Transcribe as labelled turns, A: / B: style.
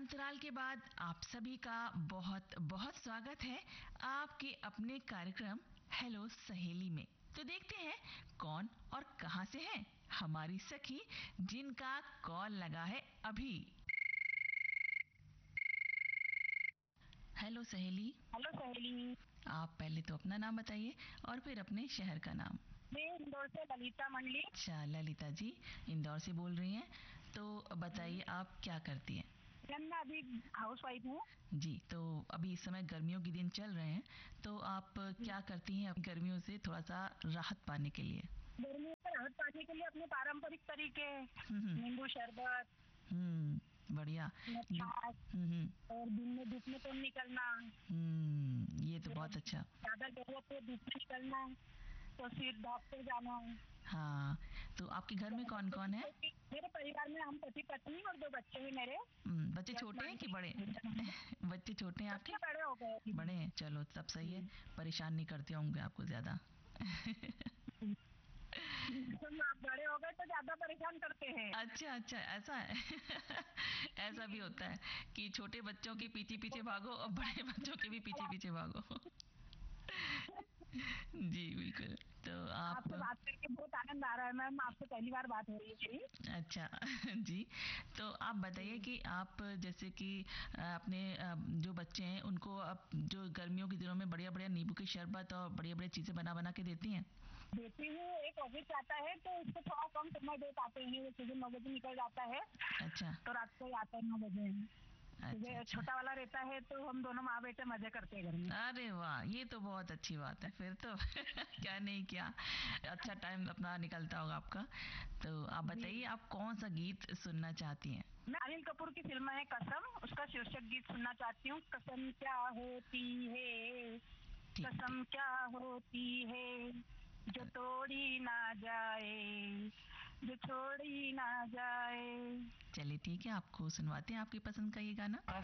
A: अंतराल के बाद आप सभी का बहुत बहुत स्वागत है आपके अपने कार्यक्रम हेलो सहेली में। तो देखते हैं कौन और कहां से हैं हमारी सखी जिनका कॉल लगा है अभी। हेलो सहेली।
B: हेलो सहेली।
A: आप पहले तो अपना नाम बताइए और फिर अपने शहर का नाम।
B: मैं इंदौर से ललिता मंडली।
A: अच्छा ललिता जी इंदौर से बोल रही हैं, तो बताइए आप क्या करती हैं?
B: मैं अभी हाउस वाइफ हूँ
A: जी, तो अभी इस समय गर्मियों के दिन चल रहे हैं, तो आप क्या करती हैं गर्मियों से थोड़ा सा राहत पाने के लिए?
B: गर्मियों से राहत पाने के लिए अपने पारंपरिक तरीके, नींबू शरबत,
A: बढ़िया।
B: और दिन में धूप में तो निकलना।
A: ये तो बहुत अच्छा।
B: ज्यादा जरूरत है धूप में निकलना तो फिर डॉक्टर जाना।
A: हाँ, तो आपके घर में कौन कौन है?
B: मेरे परिवार में हम पति पत्नी और 2 बच्चे हैं मेरे।
A: बच्चे छोटे हैं कि बड़े? बच्चे छोटे हैं आपके?
B: बड़े हो गए।
A: बड़े हैं, चलो सब सही है। परेशान नहीं करते होंगे आपको ज्यादा?
B: आप बड़े हो गए तो ज्यादा परेशान करते हैं।
A: अच्छा अच्छा, ऐसा है। ऐसा भी होता है कि छोटे बच्चों के पीछे पीछे भागो और बड़े बच्चों के भी पीछे पीछे भागो। जी बिल्कुल। तो
B: आपसे बात करके बहुत आनंद आ रहा है मैम, आपसे पहली बार बात हो रही है मेरी।
A: अच्छा जी, तो आप बताइए कि आप जैसे कि अपने जो बच्चे हैं उनको आप जो गर्मियों के दिनों में बढ़िया बढ़िया नींबू की शरबत और बढ़िया बढ़िया चीजें बना बना के देती हैं?
B: देती हूँ। एक ऑफिस आता है तो उसको थोड़ा कम समय दे पाते हैं, वो सुबह 9 बजे निकल जाता है।
A: अच्छा।
B: तो रात को ही आता है 9 बजे।
A: अच्छा।
B: छोटा वाला रहता है तो हम दोनों माँ बेटे मजे करते हैं घर में।
A: अरे वाह, ये तो बहुत अच्छी बात है फिर तो। क्या नहीं क्या अच्छा टाइम अपना निकलता होगा आपका। तो आप बताइए आप कौन सा गीत सुनना चाहती हैं?
B: मैं अनिल कपूर की फिल्म है कसम, उसका शीर्षक गीत सुनना चाहती हूँ। कसम क्या होती है, कसम क्या होती है, जो तोड़ी ना जाए, जो छोड़ी ना जाए।
A: चलिए ठीक है, आपको सुनवाते हैं आपकी पसंद का ये गाना।